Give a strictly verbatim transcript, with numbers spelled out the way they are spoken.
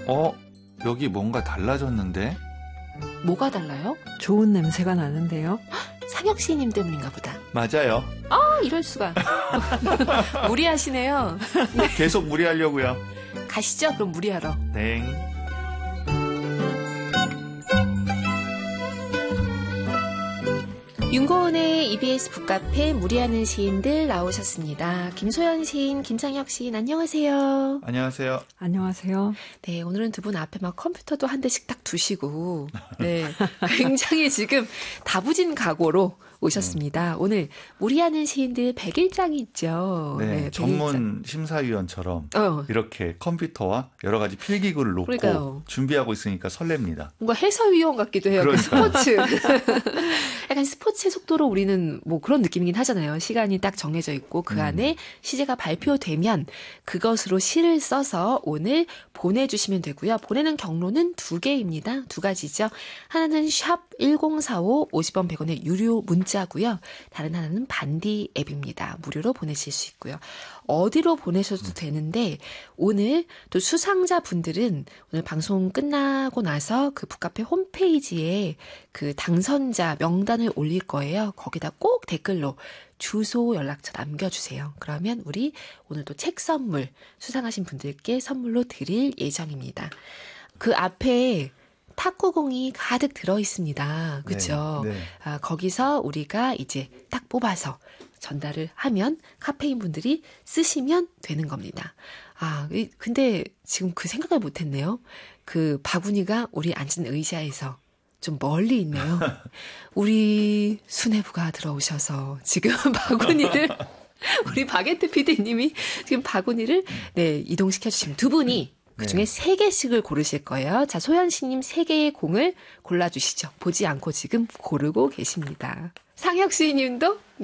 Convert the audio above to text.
어? 여기 뭔가 달라졌는데? 뭐가 달라요? 좋은 냄새가 나는데요. 상혁 시인님 때문인가 보다. 맞아요. 아, 이럴 수가. 무리하시네요. 계속 무리하려고요. 가시죠, 그럼 무리하러. 네. 윤고은의 이비에스 북카페 무리하는 시인들 나오셨습니다. 김소연 시인, 김상혁 시인, 안녕하세요. 안녕하세요. 안녕하세요. 네, 오늘은 두 분 앞에 막 컴퓨터도 한 대씩 딱 두시고, 네, 굉장히 지금 다부진 각오로 오셨습니다. 음. 오늘 무리하는 시인들 백일장이 있죠. 네, 네 전문 심사위원처럼 어. 이렇게 컴퓨터와 여러 가지 필기구를 놓고 그러니까요. 준비하고 있으니까 설렙니다. 뭔가 해설위원 같기도 해요. 그 스포츠. 약간 스포츠의 속도로 우리는 뭐 그런 느낌이긴 하잖아요. 시간이 딱 정해져 있고 그 음. 안에 시제가 발표되면 그것으로 시를 써서 오늘 보내주시면 되고요. 보내는 경로는 두 개입니다. 두 가지죠. 하나는 샵 일공사오 오십 원 백 원의 유료 문자고요. 다른 하나는 반디 앱입니다. 무료로 보내실 수 있고요. 어디로 보내셔도 되는데 오늘 또 수상자 분들은 오늘 방송 끝나고 나서 그 북카페 홈페이지에 그 당선자 명단을 올릴 거예요. 거기다 꼭 댓글로 주소, 연락처 남겨주세요. 그러면 우리 오늘 또 책 선물 수상하신 분들께 선물로 드릴 예정입니다. 그 앞에 탁구공이 가득 들어 있습니다. 그렇죠? 네, 네. 아, 거기서 우리가 이제 딱 뽑아서 전달을 하면 카페인 분들이 쓰시면 되는 겁니다. 아, 근데 지금 그 생각을 못했네요. 그 바구니가 우리 앉은 의자에서 좀 멀리 있네요. 우리 수뇌부가 들어오셔서 지금 바구니를 우리 바게트 피디님이 지금 바구니를 네 이동시켜 주시면 두 분이 그중에 세 네. 개씩을 고르실 거예요. 자, 소연 씨님 세 개의 공을 골라주시죠. 보지 않고 지금 고르고 계십니다. 상혁 씨님도